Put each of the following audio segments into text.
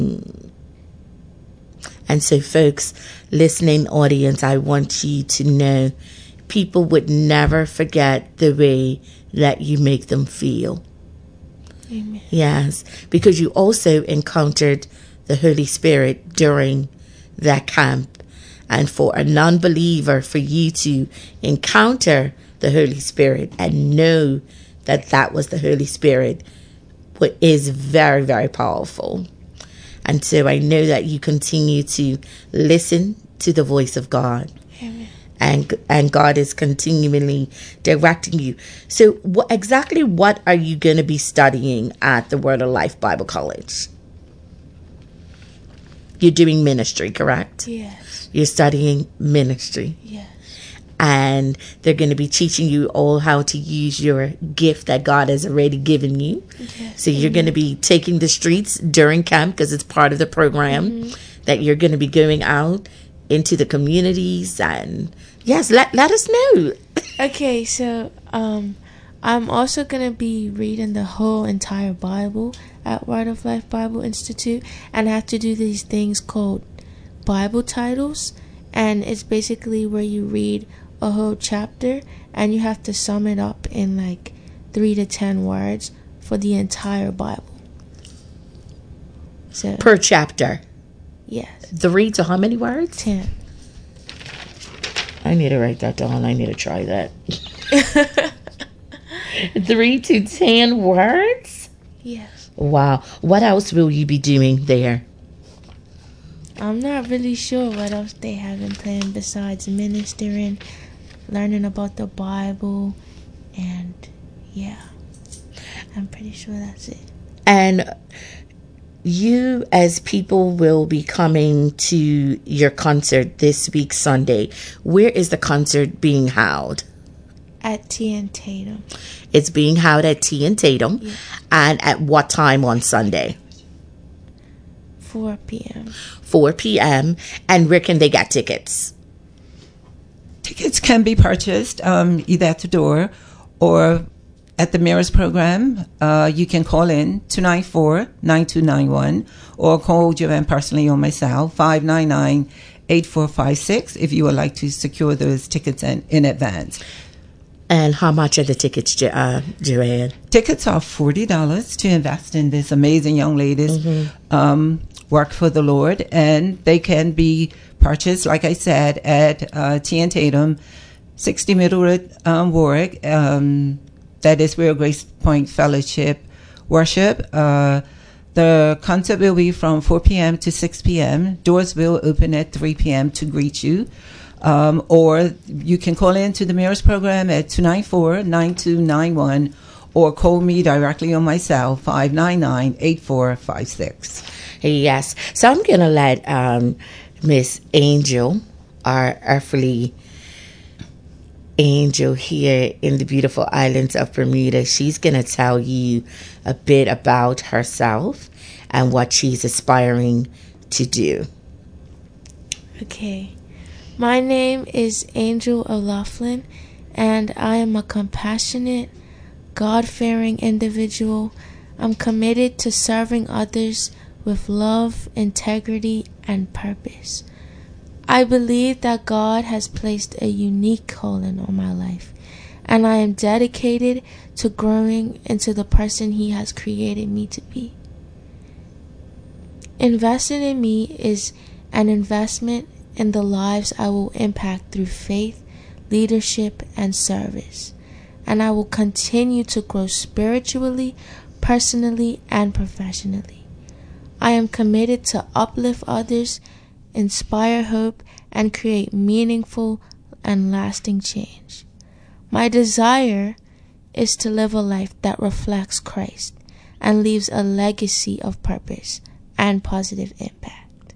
And so, folks, listening audience, I want you to know people would never forget the way that you make them feel. Amen. Yes, because you also encountered the Holy Spirit during that camp. And for a non-believer, for you to encounter the Holy Spirit and know that that was the Holy Spirit is very, very powerful. And so I know that you continue to listen to the voice of God. Amen. And God is continually directing you. So exactly what are you going to be studying at the Word of Life Bible College? You're doing ministry, correct? Yes. You're studying ministry. Yes. And they're going to be teaching you all how to use your gift that God has already given you. Yes. So you're going to be taking the streets during camp because it's part of the program that you're going to be going out into the communities. And yes, let us know. Okay, so I'm also going to be reading the whole entire Bible at Word of Life Bible Institute, and I have to do these things called Bible titles, and it's basically where you read a whole chapter and you have to sum it up in like 3 to 10 words for the entire Bible. So Per chapter. yes. 3 to how many words? 10. I need to write that down. I need to try that. 3 to 10 words? Yes. Wow. What else will you be doing there? I'm not really sure what else they have in plan besides ministering, learning about the Bible, and yeah, I'm pretty sure that's it. And you, as people will be coming to your concert this week, Sunday, where is the concert being held? At T and Tatum. It's being held at T and Tatum. Yeah. And at what time on Sunday? 4 p.m. 4 p.m. And where can they get tickets? Tickets can be purchased either at the door or at the Mirrors program. You can call in 294-9291 or call Joanne personally on my cell, 599-8456, if you would like to secure those tickets in advance. And how much are the tickets, Joanne? Tickets are $40 to invest in this amazing young lady's work for the Lord, and they can be purchased, like I said, at T and Tatum, 60 Middle Road, Warwick. That is where Grace Point Fellowship worship. The concert will be from 4 p.m. to 6 p.m. Doors will open at 3 p.m. to greet you. Or you can call in to the Mirrors program at 294-9291 or call me directly on my cell, 599-8456. Yes. So I'm going to let Miss Angel, our earthly angel here in the beautiful islands of Bermuda, she's going to tell you a bit about herself and what she's aspiring to do. Okay. My name is Angel O'Loughlin, and I am a compassionate, God-fearing individual. I'm committed to serving others with love, integrity, and purpose. I believe that God has placed a unique calling on my life, and I am dedicated to growing into the person He has created me to be. Investing in me is an investment in the lives I will impact through faith, leadership, and service. And I will continue to grow spiritually, personally, and professionally. I am committed to uplift others, inspire hope, and create meaningful and lasting change. My desire is to live a life that reflects Christ and leaves a legacy of purpose and positive impact.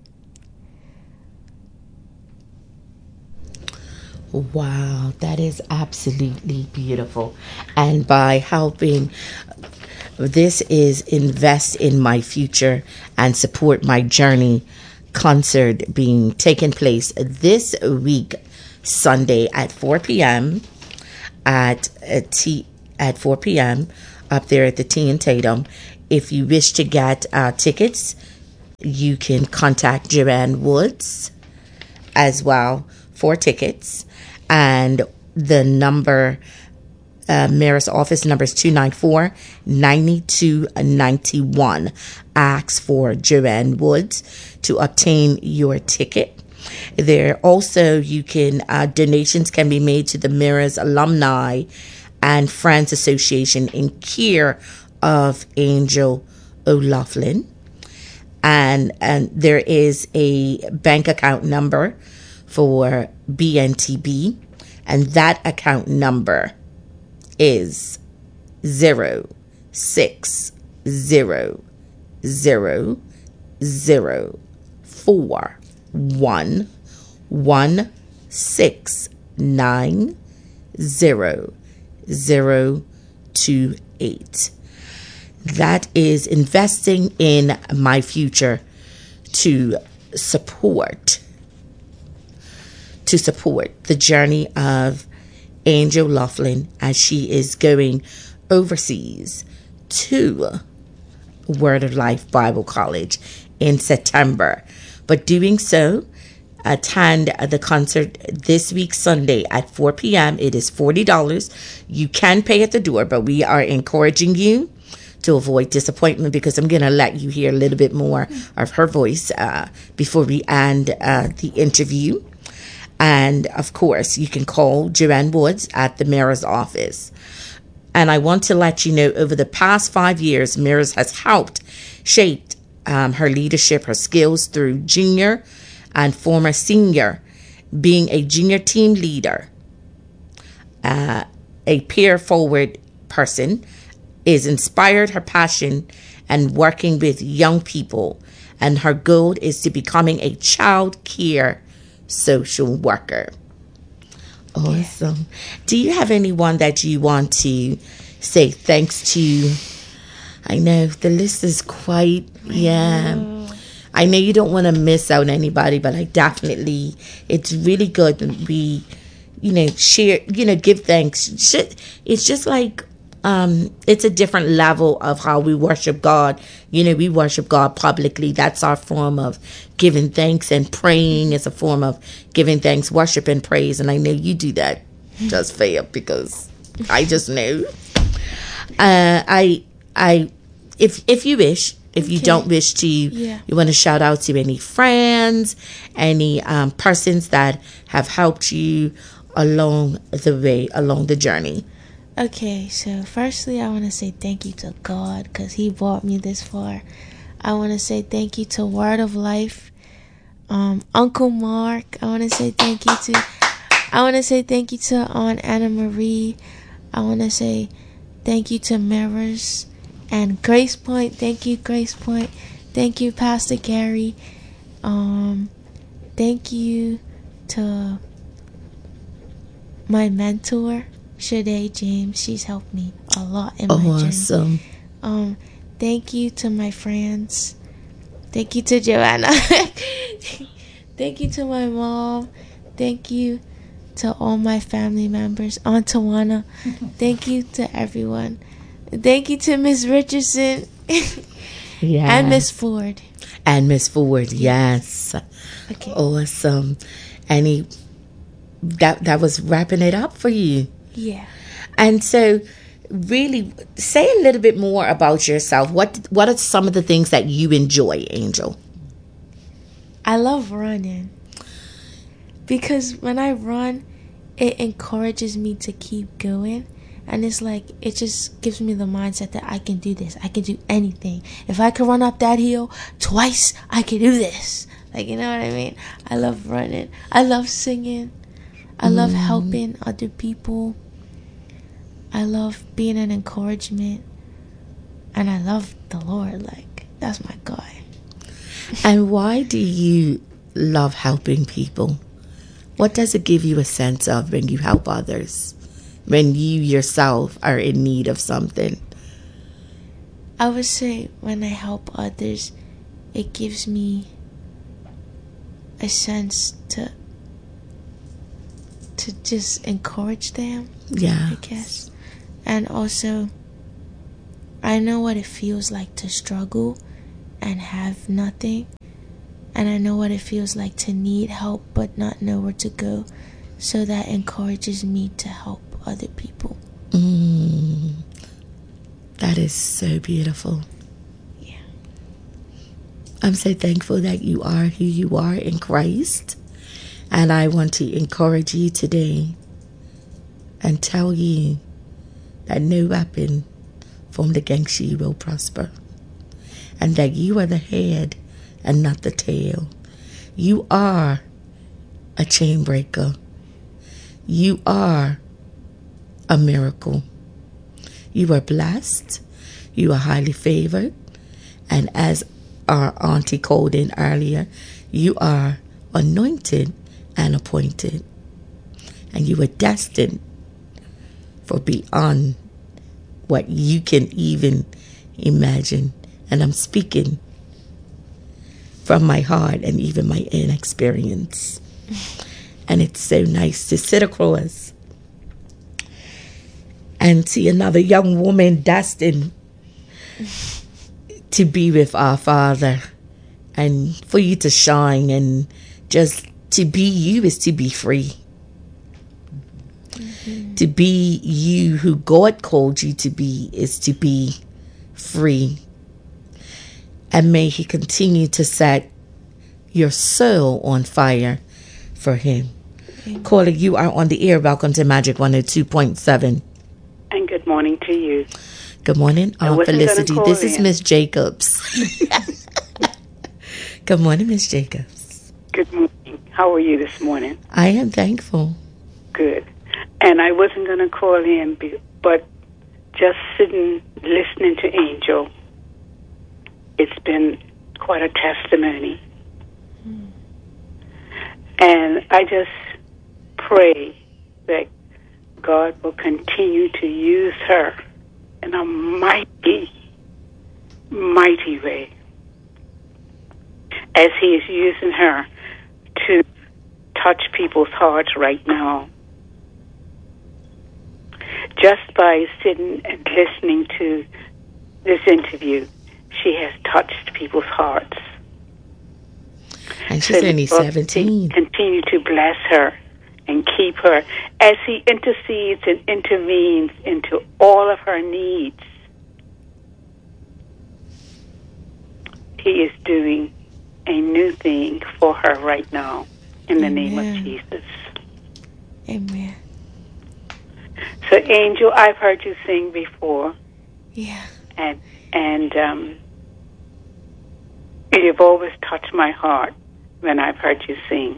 Wow, that is absolutely beautiful. And by helping, this is Invest in My Future and Support My Journey concert being taken place this week, Sunday at 4 p.m. at 4 p.m. up there at the T and Tatum. If you wish to get tickets, you can contact Joanne Woods as well for tickets. And the number, Mayor's office number is 294-9291. Ask for Joanne Woods to obtain your ticket. There also, you can, donations can be made to the Mirrors Alumni and Friends Association in care of Angel O'Loughlin. And there is a bank account number for BNTB, and that account number is 06001169028. That is investing in my future to support the journey of Angel Loughlin as she is going overseas to Word of Life Bible College in September. But doing so, attend the concert this week, Sunday at 4 p.m. It is $40. You can pay at the door, but we are encouraging you to avoid disappointment, because I'm going to let you hear a little bit more of her voice before we end the interview. And of course, you can call Joanne Woods at the Mayor's office. And I want to let you know, over the past 5 years, Mayor's has helped shape her leadership, her skills through junior and former senior, being a junior team leader, a peer forward person, is inspired her passion and working with young people, and her goal is to becoming a child care social worker. Awesome. Yeah. Do you have anyone that you want to say thanks to? I know the list is quite, I know you don't want to miss out anybody, but it's really good that we, share, give thanks. It's just like, it's a different level of how we worship God. We worship God publicly. That's our form of giving thanks, and praying is a form of giving thanks, worship, and praise. And I know you do that just fair, because I just know. If you wish, if you don't wish to, you want to shout out to any friends, any persons that have helped you along the way, along the journey. Okay, so firstly, I want to say thank you to God, because He brought me this far. I want to say thank you to Word of Life, Uncle Mark. I want to say thank you to Aunt Anna Marie. I want to say thank you to Mirrors and Grace Point. Thank you, Grace Point. Thank you, Pastor Gary. Thank you to my mentor, Shade James. She's helped me a lot in my journey. Awesome. Thank you to my friends. Thank you to Joanna. Thank you to my mom. Thank you to all my family members. Aunt Tawana. Thank you to everyone. Thank you to Miss Richardson. And Miss Ford. Yes. Okay. Awesome. And that was wrapping it up for you. Yeah. And so, really, say a little bit more about yourself. What are some of the things that you enjoy, Angel? I love running, because when I run, it encourages me to keep going. And it's like, it just gives me the mindset that I can do this. I can do anything. If I can run up that hill twice, I can do this. Like, you know what I mean? I love running. I love singing. I love helping other people. I love being an encouragement. And I love the Lord. Like, that's my guy. And why do you love helping people? What does it give you a sense of when you help others? When you yourself are in need of something? I would say when I help others, it gives me a sense to just encourage them. Yeah. I guess. And also, I know what it feels like to struggle and have nothing. And I know what it feels like to need help but not know where to go. So that encourages me to help other people. That is so beautiful. Yeah. I'm so thankful that you are who you are in Christ. And I want to encourage you today and tell you that no weapon formed against you will prosper. And that you are the head and not the tail. You are a chain breaker. You are a miracle. You are blessed. You are highly favored. And as our auntie called in earlier, you are anointed and appointed. And you are destined for beyond what you can even imagine. And I'm speaking from my heart and even my inexperience. And it's so nice to sit across and see another young woman destined to be with our Father. And for you to shine and just to be you is to be free. To be you who God called you to be is to be free. And may He continue to set your soul on fire for Him. Caller, you are on the air. Welcome to Magic 102.7. And good morning to you. Good morning, Felicity. This is Miss Jacobs. Good morning, Miss Jacobs. Good morning. How are you this morning? I am thankful. Good. And I wasn't going to call in, but just sitting, listening to Angel, it's been quite a testimony. And I just pray that God will continue to use her in a mighty, mighty way, as He is using her to touch people's hearts right now. Just by sitting and listening to this interview, she has touched people's hearts. And she's only 17. Continue to bless her and keep her as He intercedes and intervenes into all of her needs. He is doing a new thing for her right now in the name of Jesus. Amen. So, Angel, I've heard you sing before. Yeah. And you've always touched my heart when I've heard you sing.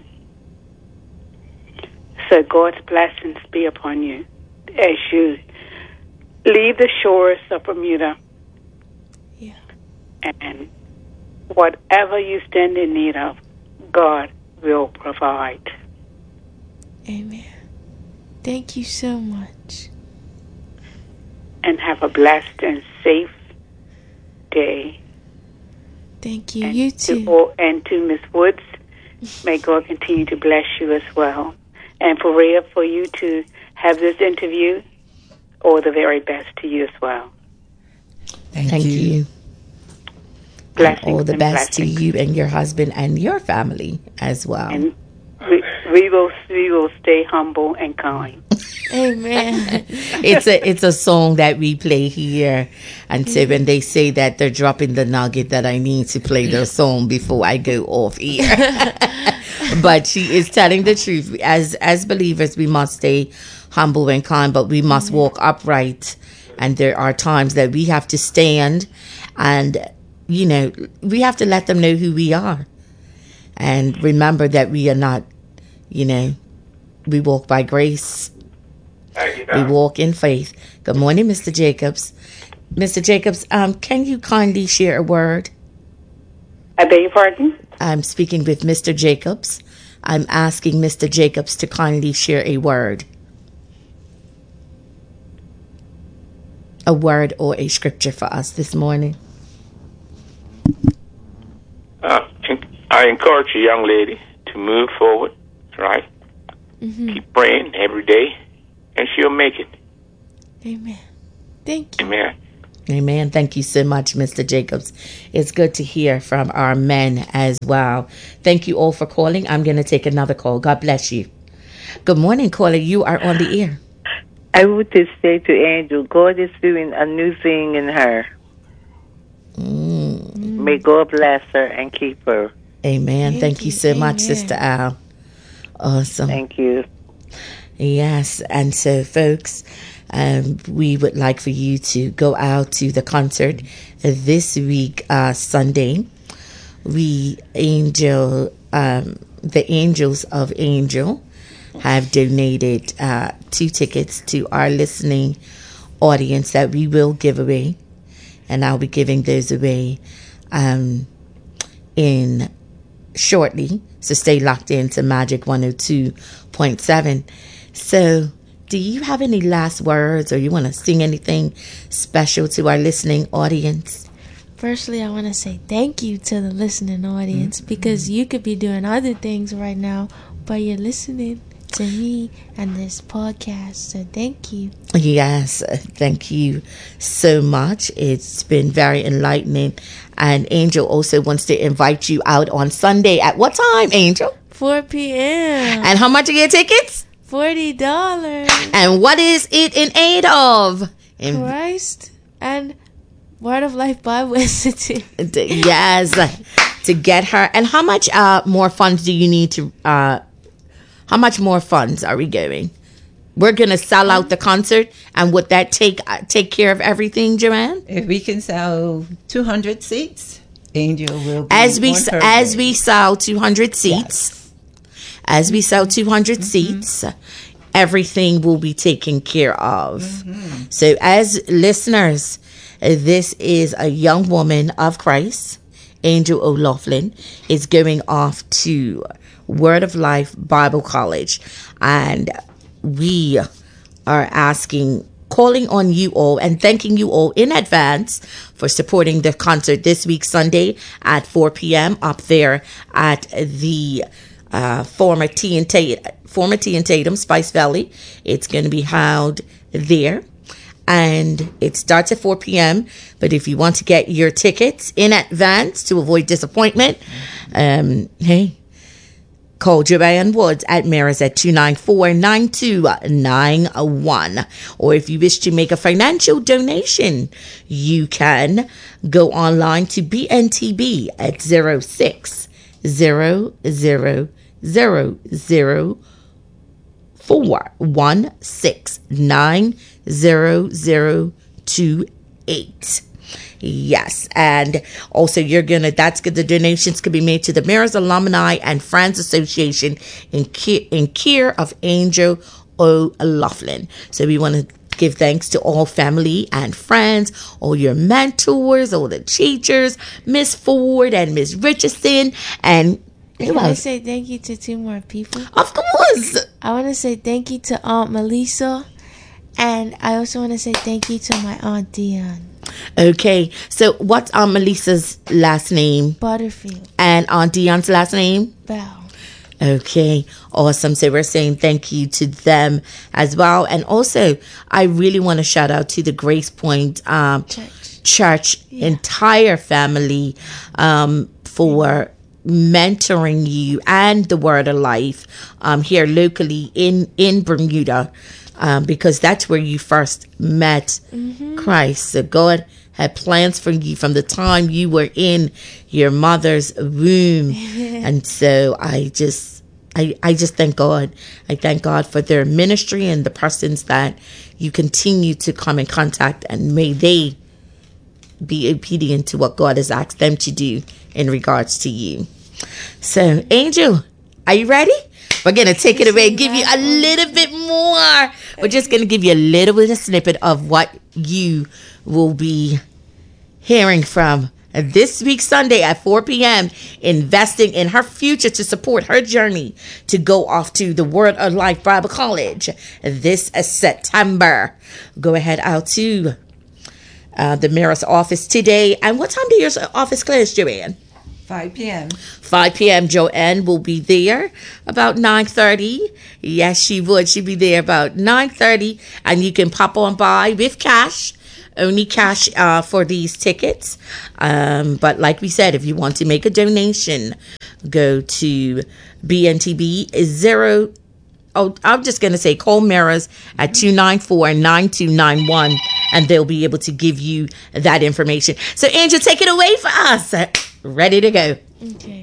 So God's blessings be upon you as you leave the shores of Bermuda. Yeah. And whatever you stand in need of, God will provide. Amen. Thank you so much. And have a blessed and safe day. Thank you. And You too. And to Miss Woods, may God continue to bless you as well. And for Rhea, for you to have this interview, all the very best to you as well. Thank you. Blessings all the and best blessings. to you and your husband and your family as well. And we will stay humble and kind. Amen. It's a song that we play here, and so when they say that, they're dropping the nugget that I need to play their song before I go off here. But she is telling the truth. As believers, we must stay humble and kind, but we must walk upright. And there are times that we have to stand, and we have to let them know who we are, and remember that we are not, we walk by grace. We walk in faith. Good morning, Mr. Jacobs. Mr. Jacobs, can you kindly share a word? I beg your pardon? I'm speaking with Mr. Jacobs. I'm asking Mr. Jacobs to kindly share a word. A word or a scripture for us this morning. I encourage a young lady to move forward, right? Mm-hmm. Keep praying every day, and she'll make it. Amen. Thank you. Amen. Amen. Thank you so much, Mr. Jacobs. It's good to hear from our men as well. Thank you all for calling. I'm going to take another call. God bless you. Good morning, caller. You are on the air. I would just say to Angel, God is doing a new thing in her. May God bless her and keep her. Amen. Thank you so much, Sister Al. Awesome. Thank you. Yes. And so, folks, we would like for you to go out to the concert this week, Sunday. The Angels of Angel have donated 2 tickets to our listening audience that we will give away. And I'll be giving those away in shortly. So stay locked in to Magic 102.7. So do you have any last words, or you want to sing anything special to our listening audience? Firstly, I want to say thank you to the listening audience, because you could be doing other things right now, but you're listening to me and this podcast. So thank you. Yes, thank you so much. It's been very enlightening. And Angel also wants to invite you out on Sunday. At what time, Angel? 4 p.m. And how much are your tickets? $40. And what is it in aid of? Christ and Word of Life Bible Institute. Yes, to get her. And how much more funds do you need to... how much more funds are we going? We're going to sell out the concert. And would that take care of everything, Joanne? If we can sell 200 seats, Angel will be as we sell 200 seats. Yes. As we sell 200 seats, everything will be taken care of. So as listeners, this is a young woman of Christ, Angel O'Loughlin, is going off to Word of Life Bible College, and we are calling on you all and thanking you all in advance for supporting the concert this week, Sunday at 4 p.m. up there at the former T and Tatum Spice Valley. It's going to be held there, and it starts at 4 p.m. But if you want to get your tickets in advance to avoid disappointment, hey, call Joanne Woods at Maris at 294-9291. Or if you wish to make a financial donation, you can go online to BNTB at 060004169028. Yes, and also the donations could be made to the Mayor's Alumni and Friends Association in care of Angel O'Loughlin. So we want to give thanks to all family and friends, all your mentors, all the teachers, Miss Ford and Miss Richardson, and can I say thank you to 2 more people? Of course. I want to say thank you to Aunt Melissa, and I also want to say thank you to my Aunt Dion. Okay, so what's Aunt Melissa's last name? Butterfield. And Aunt Dion's last name? Bell. Okay, awesome. So we're saying thank you to them as well. And also, I really want to shout out to the Grace Point Church entire family for mentoring you and the Word of Life here locally in Bermuda. Because that's where you first met Christ. So God had plans for you from the time you were in your mother's womb. And so I just thank God. I thank God for their ministry and the persons that you continue to come in contact, and may they be obedient to what God has asked them to do in regards to you. So, Angel, are you ready? We're going to take it away, give you a little bit more. We're just going to give you a little bit of snippet of what you will be hearing from this week, Sunday at 4 p.m., investing in her future to support her journey to go off to the Word of Life Bible College this September. Go ahead out to the mayor's office today. And what time do your office close, Joanne? 5 p.m. 5 p.m. Joanne will be there about 9:30. Yes, she would. She'd be there about 9:30. And you can pop on by with cash. only cash for these tickets. But like we said, if you want to make a donation, go to BNTB I'm just going to say call Mirrors at 294-9291, and they'll be able to give you that information. So, Angel, take it away for us. Ready to go. Okay.